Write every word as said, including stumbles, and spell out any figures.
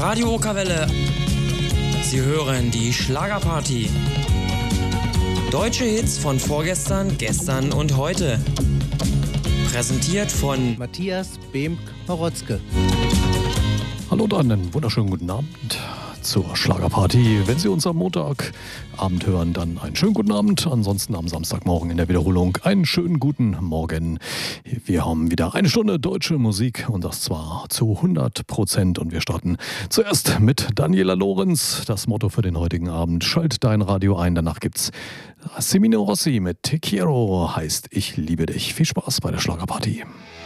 Radio Okerwelle. Sie hören die Schlagerparty. Deutsche Hits von vorgestern, gestern und heute. Präsentiert von Matthias Behm-Marotzke. Hallo und einen wunderschönen guten Abend zur Schlagerparty. Wenn Sie uns am Montagabend hören, dann einen schönen guten Abend. Ansonsten am Samstagmorgen in der Wiederholung einen schönen guten Morgen. Wir haben wieder eine Stunde deutsche Musik und das zwar zu hundert Prozent. Und wir starten zuerst mit Daniela Lorenz. Das Motto für den heutigen Abend: Schalt dein Radio ein. Danach gibt's Semino Rossi mit Te Quiero, heißt Ich liebe dich. Viel Spaß bei der Schlagerparty.